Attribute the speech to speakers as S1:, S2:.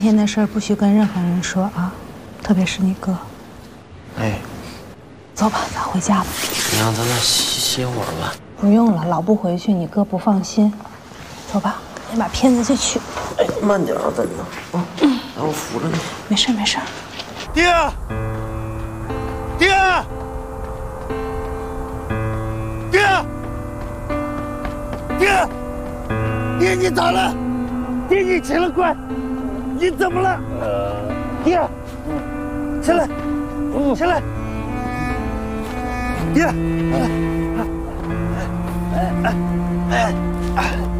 S1: 今天的事儿不许跟任何人说啊，特别是你哥。
S2: 哎，
S1: 走吧，咱回家吧。
S2: 你让咱再歇会儿吧。
S1: 不用了，老不回去，你哥不放心。走吧，你把片子去取。
S2: 哎，慢点啊，等着啊，让我扶着你。
S1: 没事没事。
S3: 爹，爹，爹，爹，爹，你咋了？爹，你起来快！你怎么了？爹，起来，起来，爹，起来。